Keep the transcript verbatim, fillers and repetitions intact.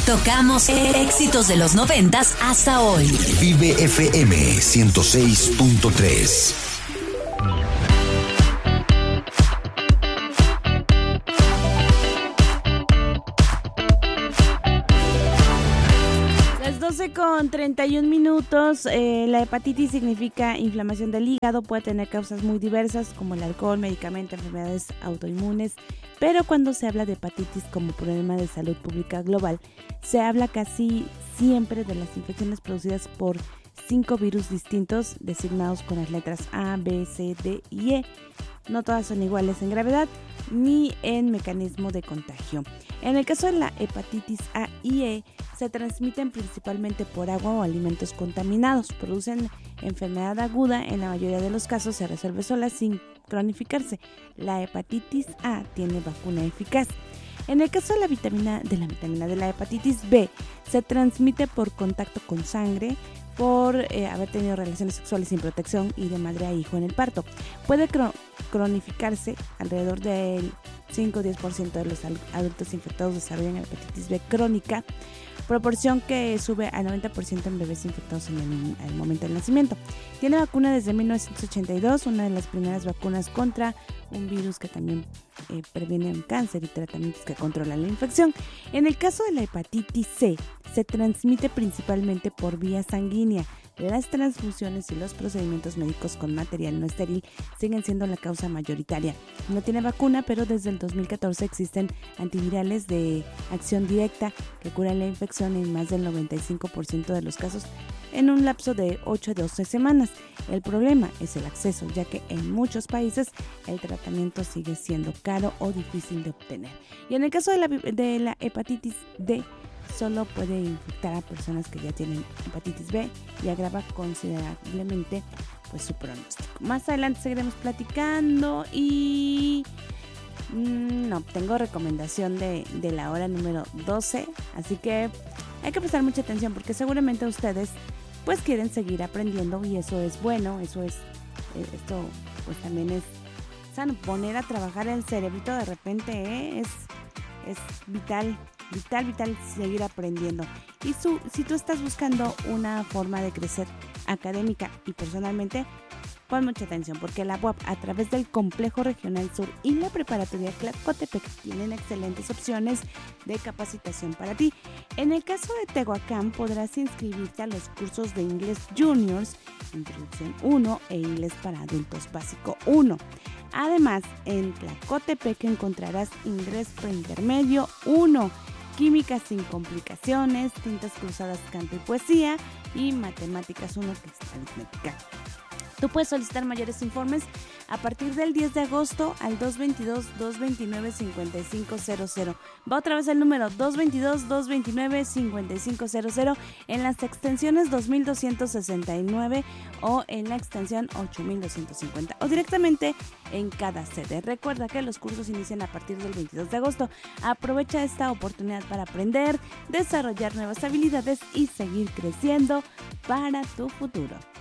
Tocamos éxitos de los noventas hasta hoy. Vive F M ciento seis punto tres. doce con treinta y un minutos. Eh, la hepatitis significa inflamación del hígado, puede tener causas muy diversas como el alcohol, medicamentos, enfermedades autoinmunes, pero cuando se habla de hepatitis como problema de salud pública global, se habla casi siempre de las infecciones producidas por cinco virus distintos designados con las letras A, B, C, D y E. No todas son iguales en gravedad ni en mecanismo de contagio. En el caso de la hepatitis A y E, se transmiten principalmente por agua o alimentos contaminados. Producen enfermedad aguda, en la mayoría de los casos se resuelve sola sin cronificarse. La hepatitis A tiene vacuna eficaz. En el caso de la vitamina de la vitamina de la hepatitis B, se transmite por contacto con sangre, por eh, haber tenido relaciones sexuales sin protección y de madre a hijo en el parto. Puede cro- cronificarse, alrededor del cinco a diez por ciento de los adultos infectados desarrollan hepatitis B crónica, proporción que sube al noventa por ciento en bebés infectados en el, el momento del nacimiento. Tiene vacuna desde mil novecientos ochenta y dos, una de las primeras vacunas contra un virus que también eh, previene un cáncer y tratamientos que controlan la infección. En el caso de la hepatitis C, se transmite principalmente por vía sanguínea. Las transfusiones y los procedimientos médicos con material no estéril siguen siendo la causa mayoritaria. No tiene vacuna, pero desde el dos mil catorce existen antivirales de acción directa que curan la infección en más del noventa y cinco por ciento de los casos en un lapso de ocho a doce semanas. El problema es el acceso, ya que en muchos países el tratamiento sigue siendo caro o difícil de obtener. Y en el caso de la, de la hepatitis D, solo puede infectar a personas que ya tienen hepatitis B y agrava considerablemente pues su pronóstico. Más adelante seguiremos platicando y mmm, no tengo recomendación de, de la hora número doce, así que hay que prestar mucha atención porque seguramente ustedes pues quieren seguir aprendiendo y eso es bueno, eso es, eh, esto pues también es sano, poner a trabajar el cerebrito de repente eh, es, es vital. Vital, vital seguir aprendiendo. Y su, si tú estás buscando una forma de crecer académica y personalmente, pon mucha atención porque la U A P a través del Complejo Regional Sur y la Preparatoria Tlacotepec tienen excelentes opciones de capacitación para ti. En el caso de Tehuacán podrás inscribirte a los cursos de Inglés Juniors, Introducción uno e Inglés para Adultos Básico uno. Además, en Tlacotepec encontrarás Inglés Preintermedio uno, Química sin complicaciones, Tintas cruzadas, canto y poesía y Matemáticas uno, que es aritmética. Tú puedes solicitar mayores informes a partir del diez de agosto al dos veintidós, dos veintinueve, cincuenta y cinco cero cero. Va otra vez el número dos veintidós, dos veintinueve, cincuenta y cinco cero cero en las extensiones dos mil doscientos sesenta y nueve o en la extensión ocho mil doscientos cincuenta o directamente en cada sede. Recuerda que los cursos inician a partir del veintidós de agosto. Aprovecha esta oportunidad para aprender, desarrollar nuevas habilidades y seguir creciendo para tu futuro.